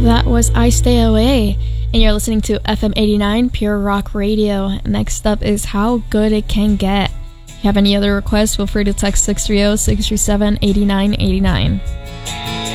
That was I Stay Away, and you're listening to FM 89 Pure Rock Radio. Next up is How Good It Can Get. If you have any other requests, feel free to text 630-637-8989.